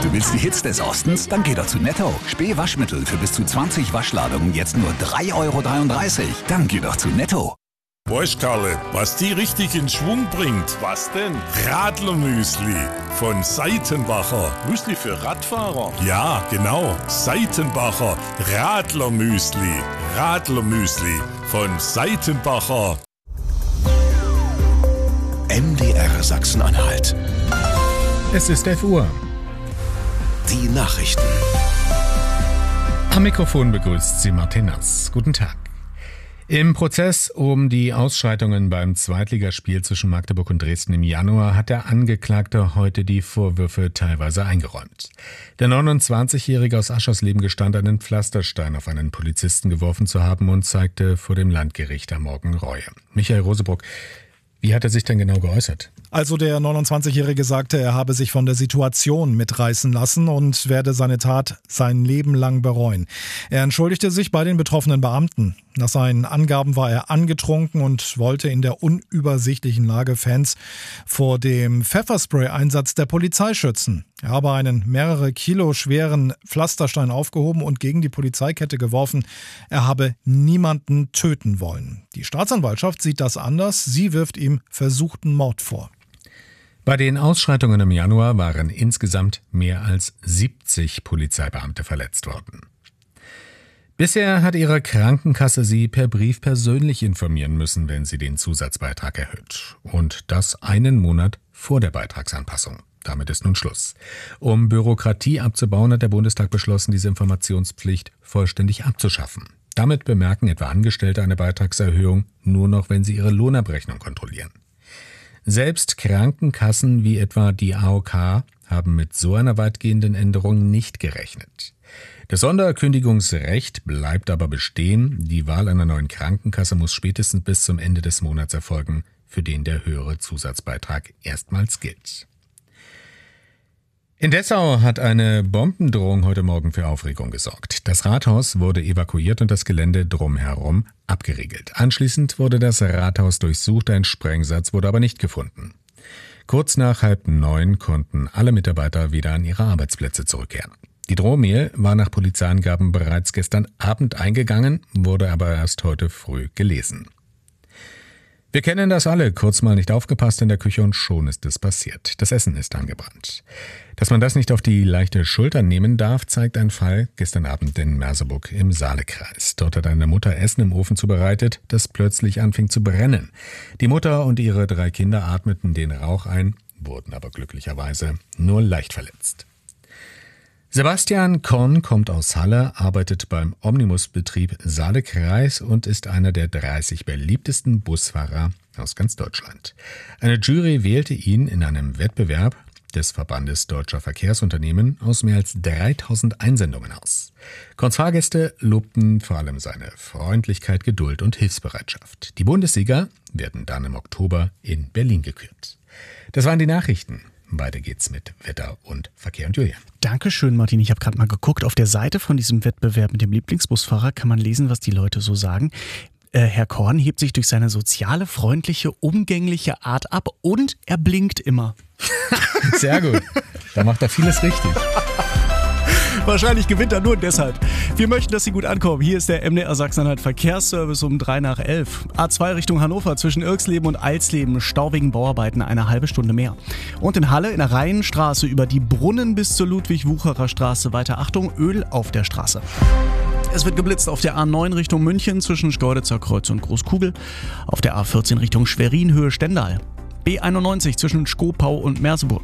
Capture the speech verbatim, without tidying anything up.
Du willst die Hits des Ostens? Dann geh doch zu Netto. Spee Waschmittel für bis zu zwanzig Waschladungen jetzt nur drei Euro dreiunddreißig. Dann geh doch zu Netto. Weißt Karle, was die richtig in Schwung bringt? Was denn? Radlermüsli von Seitenbacher. Müsli für Radfahrer? Ja, genau. Seitenbacher Radlermüsli. Radlermüsli von Seitenbacher. M D R Sachsen-Anhalt. Es ist elf Uhr. Die Nachrichten. Am Mikrofon begrüßt sie Martin Nass. Guten Tag. Im Prozess um die Ausschreitungen beim Zweitligaspiel zwischen Magdeburg und Dresden im Januar hat der Angeklagte heute die Vorwürfe teilweise eingeräumt. Der neunundzwanzigjährige aus Aschersleben gestand, einen Pflasterstein auf einen Polizisten geworfen zu haben und zeigte vor dem Landgericht am Morgen Reue. Michael Rosebruck, wie hat er sich denn genau geäußert? Also der neunundzwanzigjährige sagte, er habe sich von der Situation mitreißen lassen und werde seine Tat sein Leben lang bereuen. Er entschuldigte sich bei den betroffenen Beamten. Nach seinen Angaben war er angetrunken und wollte in der unübersichtlichen Lage Fans vor dem Pfefferspray-Einsatz der Polizei schützen. Er habe einen mehrere Kilo schweren Pflasterstein aufgehoben und gegen die Polizeikette geworfen. Er habe niemanden töten wollen. Die Staatsanwaltschaft sieht das anders. Sie wirft ihm versuchten Mord vor. Bei den Ausschreitungen im Januar waren insgesamt mehr als siebzig Polizeibeamte verletzt worden. Bisher hat ihre Krankenkasse sie per Brief persönlich informieren müssen, wenn sie den Zusatzbeitrag erhöht. Und das einen Monat vor der Beitragsanpassung. Damit ist nun Schluss. Um Bürokratie abzubauen, hat der Bundestag beschlossen, diese Informationspflicht vollständig abzuschaffen. Damit bemerken etwa Angestellte eine Beitragserhöhung nur noch, wenn sie ihre Lohnabrechnung kontrollieren. Selbst Krankenkassen wie etwa die A O K haben mit so einer weitgehenden Änderung nicht gerechnet. Das Sonderkündigungsrecht bleibt aber bestehen. Die Wahl einer neuen Krankenkasse muss spätestens bis zum Ende des Monats erfolgen, für den der höhere Zusatzbeitrag erstmals gilt. In Dessau hat eine Bombendrohung heute Morgen für Aufregung gesorgt. Das Rathaus wurde evakuiert und das Gelände drumherum abgeriegelt. Anschließend wurde das Rathaus durchsucht, ein Sprengsatz wurde aber nicht gefunden. Kurz nach halb neun konnten alle Mitarbeiter wieder an ihre Arbeitsplätze zurückkehren. Die Drohmail war nach Polizeiangaben bereits gestern Abend eingegangen, wurde aber erst heute früh gelesen. Wir kennen das alle, kurz mal nicht aufgepasst in der Küche und schon ist es passiert. Das Essen ist angebrannt. Dass man das nicht auf die leichte Schulter nehmen darf, zeigt ein Fall gestern Abend in Merseburg im Saalekreis. Dort hat eine Mutter Essen im Ofen zubereitet, das plötzlich anfing zu brennen. Die Mutter und ihre drei Kinder atmeten den Rauch ein, wurden aber glücklicherweise nur leicht verletzt. Sebastian Korn kommt aus Halle, arbeitet beim Omnibusbetrieb Saalekreis und ist einer der dreißig beliebtesten Busfahrer aus ganz Deutschland. Eine Jury wählte ihn in einem Wettbewerb des Verbandes Deutscher Verkehrsunternehmen aus mehr als dreitausend Einsendungen aus. Korns Fahrgäste lobten vor allem seine Freundlichkeit, Geduld und Hilfsbereitschaft. Die Bundessieger werden dann im Oktober in Berlin gekürt. Das waren die Nachrichten. Weiter geht's mit Wetter und Verkehr und Julian. Dankeschön, Martin. Ich habe gerade mal geguckt. Auf der Seite von diesem Wettbewerb mit dem Lieblingsbusfahrer kann man lesen, was die Leute so sagen. Äh, Herr Korn hebt sich durch seine soziale, freundliche, umgängliche Art ab und er blinkt immer. Sehr gut. Da macht er vieles richtig. Wahrscheinlich gewinnt er nur deshalb. Wir möchten, dass Sie gut ankommen. Hier ist der M D R Sachsen-Anhalt Verkehrsservice um drei nach elf. A zwei Richtung Hannover zwischen Irxleben und Eilsleben. Stau wegen Bauarbeiten eine halbe Stunde mehr. Und in Halle in der Rheinstraße über die Brunnen bis zur Ludwig-Wucherer Straße weiter. Achtung, Öl auf der Straße. Es wird geblitzt auf der A neun Richtung München zwischen Schkeuditzer Kreuz und Großkugel. Auf der A vierzehn Richtung Schwerin Höhe Stendal. B einundneunzig zwischen Skopau und Merseburg.